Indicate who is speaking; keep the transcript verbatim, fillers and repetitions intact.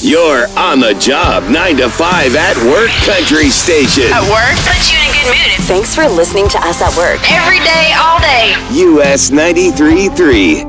Speaker 1: Your on the job, nine to five at work country station.
Speaker 2: At work? Puts you in a good mood.
Speaker 3: Thanks for listening to us at work.
Speaker 2: Every day, all day.
Speaker 1: U S ninety-three point three.